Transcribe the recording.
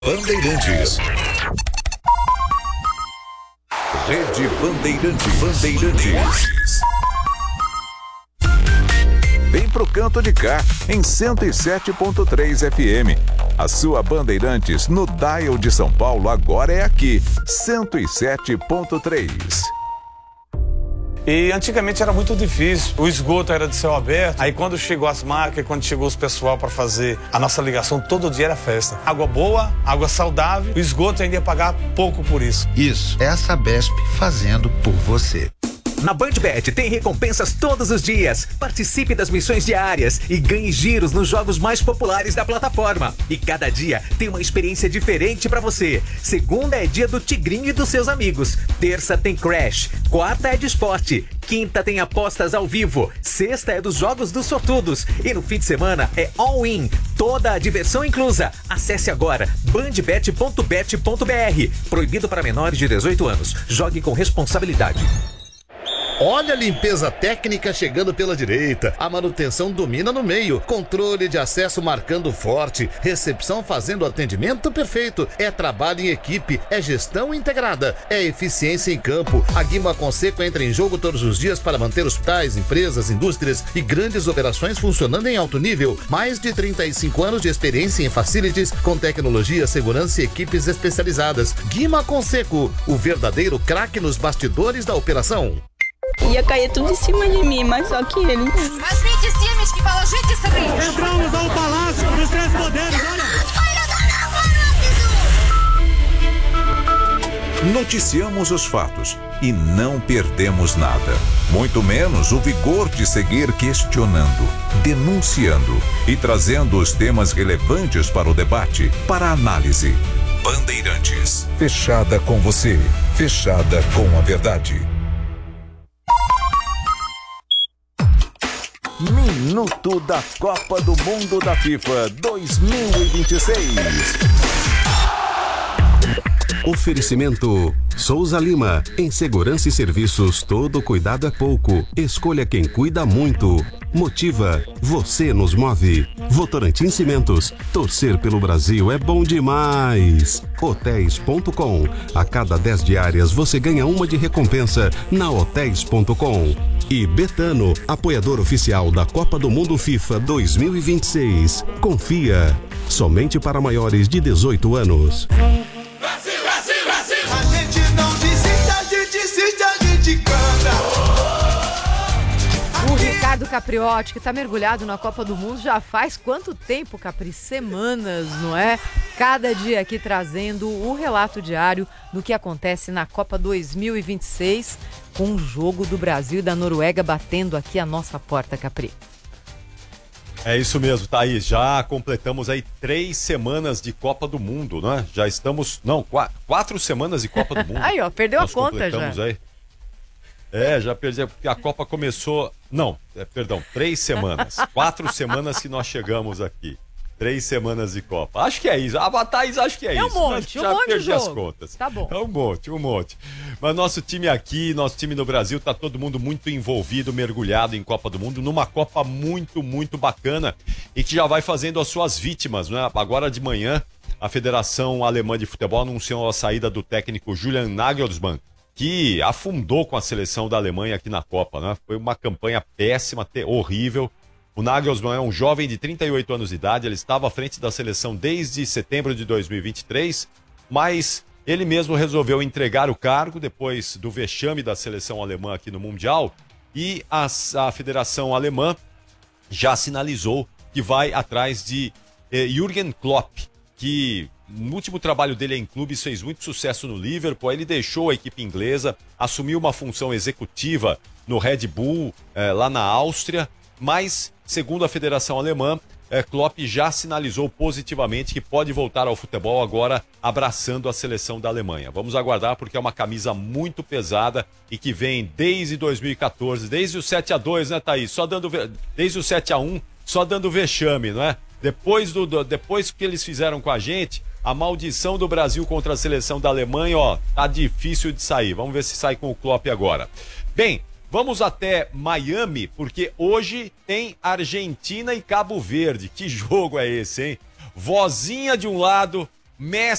Bandeirantes. Rede Bandeirantes. Vem pro canto de cá, em 107.3 FM. A sua Bandeirantes no dial de São Paulo agora é aqui, 107.3. E antigamente era muito difícil, o esgoto era de céu aberto, aí quando chegou as máquinas, quando chegou os pessoal para fazer a nossa ligação, todo dia era festa. Água boa, água saudável, o esgoto ainda ia pagar pouco por isso. Isso, é a Sabesp fazendo por você. Na BandBet tem recompensas todos os dias. Participe das missões diárias e ganhe giros nos jogos mais populares da plataforma. E cada dia tem uma experiência diferente pra você. Segunda é dia do Tigrinho e dos seus amigos. Terça tem Crash. Quarta é de esporte. Quinta tem apostas ao vivo. Sexta é dos jogos dos sortudos. E no fim de semana é all-in. Toda a diversão inclusa. Acesse agora bandbet.bet.br. Proibido para menores de 18 anos. Jogue com responsabilidade. Olha a limpeza técnica chegando pela direita. A manutenção domina no meio. Controle de acesso marcando forte. Recepção fazendo atendimento perfeito. É trabalho em equipe. É gestão integrada. É eficiência em campo. A Guima Conceco entra em jogo todos os dias para manter hospitais, empresas, indústrias e grandes operações funcionando em alto nível. Mais de 35 anos de experiência em facilities com tecnologia, segurança e equipes especializadas. Guima Conceco, o verdadeiro craque nos bastidores da operação. Ia cair tudo em cima de mim, mas só que ele... Mas vem de cima, que fala, gente, essa aí. Entramos ao Palácio dos Três Poderes, olha. Noticiamos os fatos e não perdemos nada. Muito menos o vigor de seguir questionando, denunciando e trazendo os temas relevantes para o debate, para a análise. Bandeirantes. Fechada com você. Fechada com a verdade. Minuto da Copa do Mundo da FIFA 2026. Oferecimento Souza Lima. Em segurança e serviços, todo cuidado é pouco. Escolha quem cuida muito. Motiva. Você nos move. Votorantim Cimentos. Torcer pelo Brasil é bom demais. Hotéis.com. A cada 10 diárias você ganha uma de recompensa na Hotéis.com. E Betano, apoiador oficial da Copa do Mundo FIFA 2026. Confia. Somente para maiores de 18 anos. Brasil, Brasil, Brasil! A gente não desiste, a gente canta. O Ricardo Capriotti, que está mergulhado na Copa do Mundo já faz quanto tempo, Capri? Semanas, não é? Cada dia aqui trazendo o relato diário do que acontece na Copa 2026, com o jogo do Brasil e da Noruega batendo aqui a nossa porta, Capri. É isso mesmo, Thaís. Já completamos aí 3 semanas de Copa do Mundo, né? Já estamos... Não, 4 semanas de Copa do Mundo. Aí, ó, perdeu a conta já. Aí. Já perdi, porque a Copa começou... Não, perdão, 3 semanas. 4 semanas que nós chegamos aqui. 3 semanas de Copa. Acho que é isso. A Thaís, acho que é isso. Um monte perdi de as jogo. contas. Tá bom. É um monte. Mas nosso time aqui, nosso time no Brasil, tá todo mundo muito envolvido, mergulhado em Copa do Mundo, numa Copa muito, muito bacana e que já vai fazendo as suas vítimas, né? Agora de manhã, a Federação Alemã de Futebol anunciou a saída do técnico Julian Nagelsmann, que afundou com a seleção da Alemanha aqui na Copa, né? Foi uma campanha péssima, horrível. O Nagelsmann é um jovem de 38 anos de idade, ele estava à frente da seleção desde setembro de 2023, mas ele mesmo resolveu entregar o cargo depois do vexame da seleção alemã aqui no Mundial e a Federação Alemã já sinalizou que vai atrás de Jürgen Klopp, que no último trabalho dele em clubes fez muito sucesso no Liverpool, ele deixou a equipe inglesa, assumiu uma função executiva no Red Bull, lá na Áustria, mas, segundo a Federação Alemã, Klopp já sinalizou positivamente que pode voltar ao futebol agora abraçando a seleção da Alemanha. Vamos aguardar porque é uma camisa muito pesada e que vem desde 2014, desde o 7-2, né, Thaís? Desde o 7-1, só dando vexame, não é? Depois que eles fizeram com a gente, a maldição do Brasil contra a seleção da Alemanha, ó, tá difícil de sair. Vamos ver se sai com o Klopp agora. Bem, vamos até Miami, porque hoje tem Argentina e Cabo Verde. Que jogo é esse, hein? Vozinha de um lado, Messi